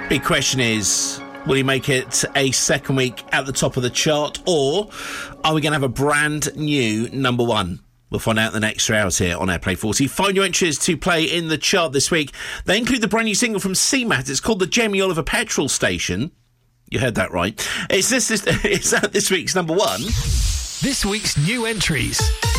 Big question is, will he make it a second week at the top of the chart, or are we going to have a brand new number one? We'll find out in the next 3 hours here on Airplay 40. 5 new entries to play in the chart this week. They include the brand new single from CMAT. It's called the Jamie Oliver Petrol Station. You heard that right. It's this week's number one. This week's new entries.